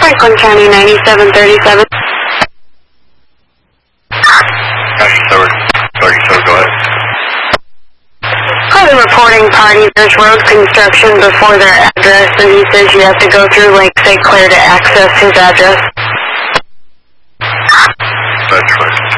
Franklin County 9737. 9737, go ahead. Hi, the reporting party. There's road construction before their address, and he says you have to go through Lake St. Clair to access his address. That's right.